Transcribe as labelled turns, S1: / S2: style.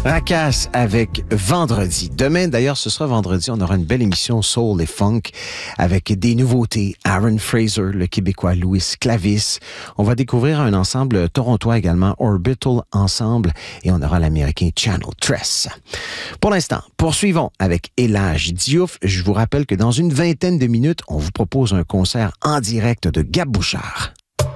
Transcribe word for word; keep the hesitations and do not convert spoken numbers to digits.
S1: Fracasse avec Vendredi. Demain, d'ailleurs, ce sera vendredi, on aura une belle émission Soul et Funk avec des nouveautés. Aaron Fraser, le Québécois Louis Clavis. On va découvrir un ensemble torontois également, Orbital Ensemble, et on aura l'Américain Channel Tress. Pour l'instant, poursuivons avec Elage Diouf. Je vous rappelle que dans une vingtaine de minutes, on vous propose un concert en direct de Gab Bouchard.